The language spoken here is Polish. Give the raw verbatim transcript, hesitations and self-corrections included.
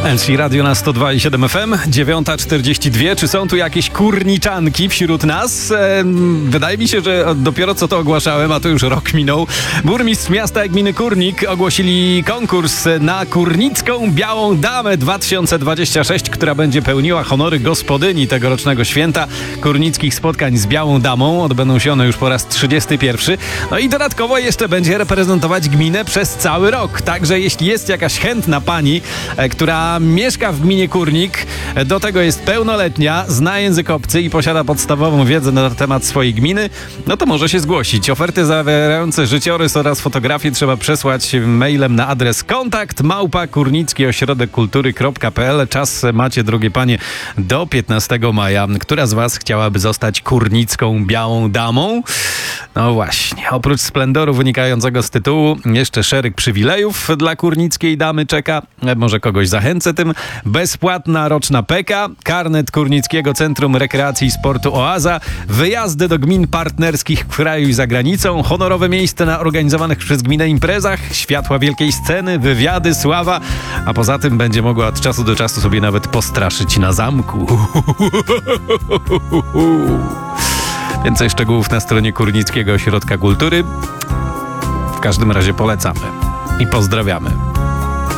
L C Radio na sto dwa i siedem F M, dziewiąta czterdzieści dwa. Czy są tu jakieś kurniczanki wśród nas? E, wydaje mi się, że dopiero co to ogłaszałem, a to już rok minął. Burmistrz miasta i gminy Kurnik ogłosili konkurs na Kurnicką Białą Damę dwa tysiące dwudziesty szósty, która będzie pełniła honory gospodyni tegorocznego święta kurnickich spotkań z Białą Damą. Odbędą się one już po raz trzydziesty pierwszy. No i dodatkowo jeszcze będzie reprezentować gminę przez cały rok. Także jeśli jest jakaś chętna pani, e, która mieszka w gminie Kurnik, e, do tego jest pełnoletnia, zna język obcy i posiada podstawową wiedzę na temat swojej gminy, no to może się zgłosić. Oferty zawierające życiorys oraz fotografie trzeba przesłać mailem na adres kontakt małpa kurnicki ośrodek kultury kropka p l. Czas macie, drogie panie, do piętnastego maja. Która z was chciałaby zostać kurnicką Białą Damą? No właśnie, oprócz splendoru wynikającego z tytułu, jeszcze szereg przywilejów dla kurnickiej damy czeka. Może kogoś zachęcę tym. Bezpłatna roczna peka, karnet Kurnickiego Centrum Rekreacji i Sportu Oaza, wyjazdy do gmin partnerskich w kraju i za granicą, honorowe miejsce na organizowanych przez gminę imprezach, światła wielkiej sceny, wywiady, sława, a poza tym będzie mogła od czasu do czasu sobie nawet postraszyć na zamku. Więcej szczegółów na stronie Kurnickiego Ośrodka Kultury. W każdym razie polecamy i pozdrawiamy.